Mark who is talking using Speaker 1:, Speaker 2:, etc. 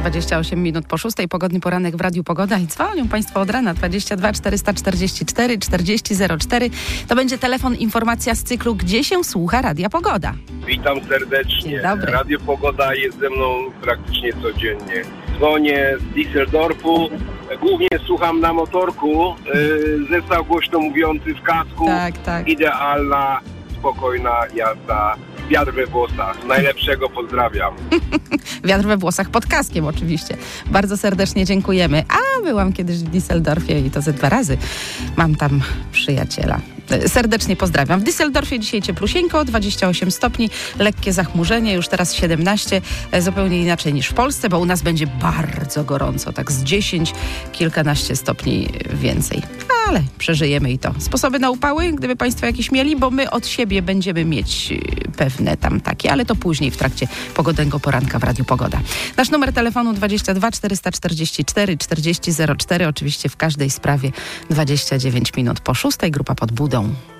Speaker 1: 28 minut po 6. Pogodny poranek w Radiu Pogoda i dzwonią Państwo od rana 22 444 40 04. To będzie telefon, informacja z cyklu Gdzie się słucha Radia Pogoda.
Speaker 2: Witam serdecznie.
Speaker 1: Dzień dobry.
Speaker 2: Radio Pogoda jest ze mną praktycznie codziennie. Dzwonię z Düsseldorfu. Głównie słucham na motorku. Zestaw głośno mówiący w kasku.
Speaker 1: Tak.
Speaker 2: Idealna, spokojna jazda. Wiatr we włosach. Najlepszego pozdrawiam.
Speaker 1: Wiatr we włosach pod kaskiem oczywiście. Bardzo serdecznie dziękujemy. A byłam kiedyś w Düsseldorfie i to ze 2 razy. Mam tam przyjaciela. Serdecznie pozdrawiam. W Düsseldorfie dzisiaj cieplusieńko, 28 stopni, lekkie zachmurzenie, już teraz 17, zupełnie inaczej niż w Polsce, bo u nas będzie bardzo gorąco, tak z 10, kilkanaście stopni więcej. Ale przeżyjemy i to. Sposoby na upały, gdyby Państwo jakieś mieli, bo my od siebie będziemy mieć pewne tam takie, ale to później w trakcie pogodnego poranka w Radiu Pogoda. Nasz numer telefonu 22 444 40 04, oczywiście w każdej sprawie 29 minut po 6, grupa pod budą.